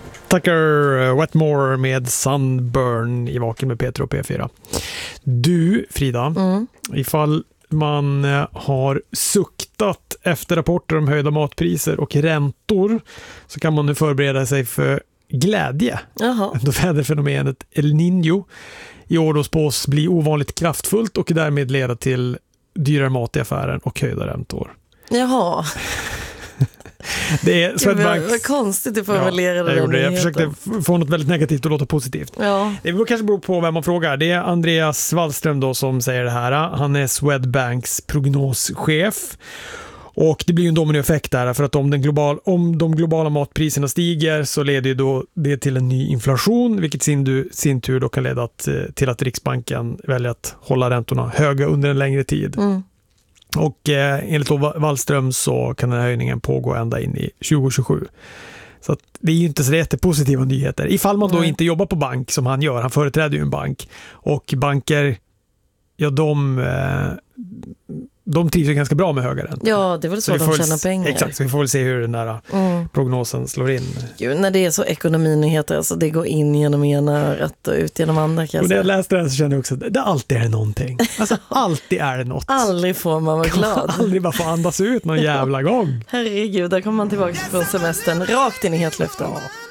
Tackar Wetmore med Sunburn i Vaken med Peter och P4. Du, Frida, ifall man har suktat efter rapporter om höjda matpriser och räntor så kan man nu förbereda sig för glädje. Då väderfenomenet El Niño i år då spås bli ovanligt kraftfullt och därmed leda till dyrare mat i affären och höjda räntor. Jaha. Det är Swedbanks... Vad konstigt du formulerade det. Jag försökte få något väldigt negativt att låta positivt. Ja. Det kanske beror på vem man frågar. Det är Andreas Wallström då som säger det här. Han är Swedbanks prognoschef. Och det blir ju en dominoeffekt där, för att om de globala matpriserna stiger så leder ju då det till en ny inflation, vilket sin tur då kan leda till att Riksbanken väljer att hålla räntorna höga under en längre tid. Och enligt Wallström så kan den här höjningen pågå ända in i 2027. Så att det är ju inte så jättepositiva nyheter. Ifall man då inte jobbar på bank som han gör. Han företräder ju en bank. Och banker, ja de trivs ju ganska bra med höga räntor. Ja, det är väl så de tjänar pengar. Exakt, så vi får väl se hur den där prognosen slår in. Gud, när det är så ekonominyheter, alltså det går in genom ena örat och ut genom andra. Och när jag läste det så kände jag också att det alltid är någonting. Alltså alltid är det något. Aldrig får man vara glad. Aldrig bara få andas ut någon jävla gång. Herregud, där kommer man tillbaka från semestern rakt in i hetluften. Ja.